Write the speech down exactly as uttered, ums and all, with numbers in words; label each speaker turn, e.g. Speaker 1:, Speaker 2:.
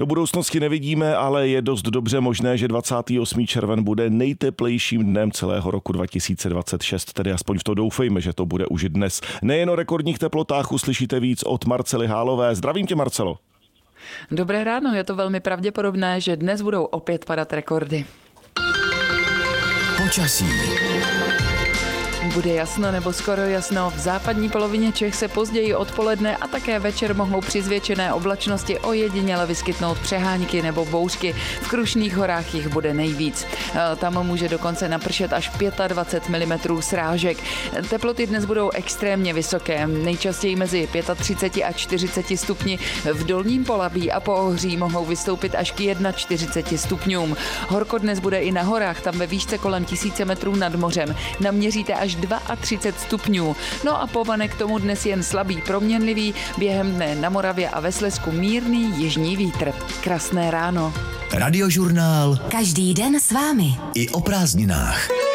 Speaker 1: Do budoucnosti nevidíme, ale je dost dobře možné, že dvacátý osmý červen bude nejteplejším dnem celého roku dva tisíce dvacet šest, tedy aspoň v to doufejme, že to bude už dnes. Nejen o rekordních teplotách uslyšíte víc od Marcely Hálové. Zdravím tě, Marcelo.
Speaker 2: Dobré ráno, je to velmi pravděpodobné, že dnes budou opět padat rekordy.
Speaker 3: Počasí.
Speaker 2: Bude jasno nebo skoro jasno. V západní polovině Čech se později odpoledne a také večer mohou při zvětšené oblačnosti ojediněle vyskytnout přehánky nebo bouřky. V Krušných horách jich bude nejvíc. Tam může dokonce napršet až dvacet pět milimetrů srážek. Teploty dnes budou extrémně vysoké. Nejčastěji mezi třicet pět a čtyřicet stupni. V dolním Polabí a Poohří mohou vystoupit až k čtyřicet jedna stupňům. Horko dnes bude i na horách, tam ve výšce kolem tisíce metrů nad mořem. Naměříte až třicet dva stupňů. No a povanek k tomu dnes jen slabý, proměnlivý, během dne na Moravě a ve Slezsku mírný jižní vítr. Krásné ráno.
Speaker 3: Radiožurnál.
Speaker 4: Každý den s vámi.
Speaker 3: I o prázdninách.